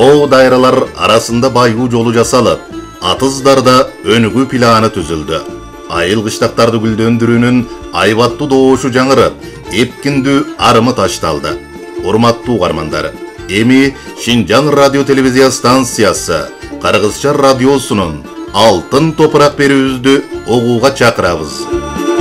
О дайралар арасында байгуу жолу жасалып, атыздарда өнүгүү планы түзүлдү. Айыл кыштактарды гүлдөндүрүүнүн айбаттуу добушу жаңырып, эпкиндүү арымы ташталды. Урматтуу угармандар, эми Шинжаң радио телевизия станциясы Кыргызча радиосунун Алтын топурак берүүбүздү угууга чакырабыз.